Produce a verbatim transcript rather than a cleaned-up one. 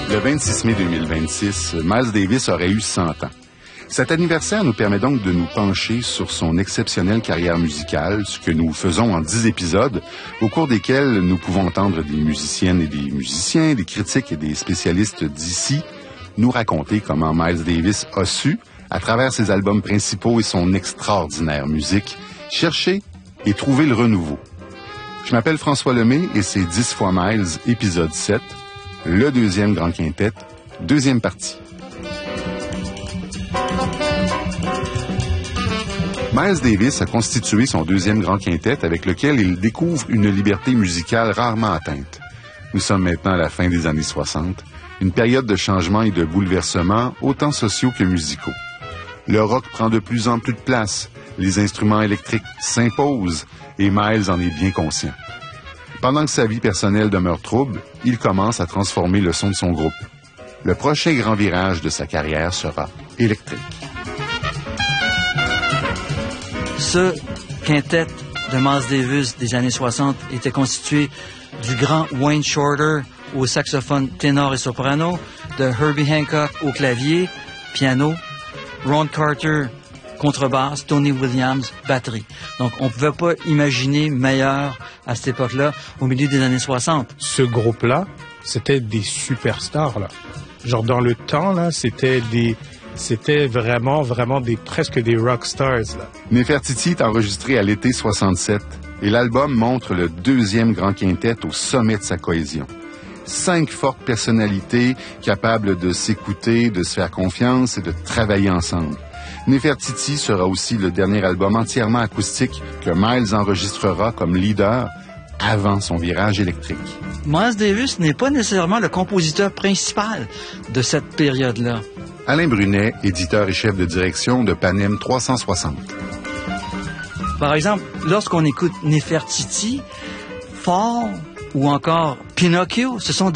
Le vingt-six mai deux mille vingt-six, Miles Davis aurait eu cent ans. Cet anniversaire nous permet donc de nous pencher sur son exceptionnelle carrière musicale, ce que nous faisons en dix épisodes, au cours desquels nous pouvons entendre des musiciennes et des musiciens, des critiques et des spécialistes d'ici nous raconter comment Miles Davis a su, à travers ses albums principaux et son extraordinaire musique, chercher et trouver le renouveau. Je m'appelle François Lemay et c'est dix fois Miles, épisode sept, le deuxième grand quintet, deuxième partie. Miles Davis a constitué son deuxième grand quintet avec lequel il découvre une liberté musicale rarement atteinte. Nous sommes maintenant à la fin des années soixante, une période de changement et de bouleversements autant sociaux que musicaux. Le rock prend de plus en plus de place, les instruments électriques s'imposent et Miles en est bien conscient. Pendant que sa vie personnelle demeure trouble, il commence à transformer le son de son groupe. Le prochain grand virage de sa carrière sera électrique. Ce quintet de Miles Davis des années soixante était constitué du grand Wayne Shorter au saxophone ténor et soprano, de Herbie Hancock au clavier, piano, Ron Carter, contrebasse, Tony Williams, batterie. Donc, on ne pouvait pas imaginer meilleur à cette époque-là, au milieu des années soixante. Ce groupe-là, c'était des superstars, là. Genre, dans le temps, là, c'était des... C'était vraiment, vraiment des, presque des rock stars, là. Nefertiti est enregistré à l'été soixante-sept et l'album montre le deuxième grand quintet au sommet de sa cohésion. Cinq fortes personnalités capables de s'écouter, de se faire confiance et de travailler ensemble. Nefertiti sera aussi le dernier album entièrement acoustique que Miles enregistrera comme leader avant son virage électrique. Miles Davis n'est pas nécessairement le compositeur principal de cette période-là. Alain Brunet, éditeur et chef de direction de Panem trois cent soixante. Par exemple, lorsqu'on écoute Nefertiti, Fall ou encore Pinocchio, ce sont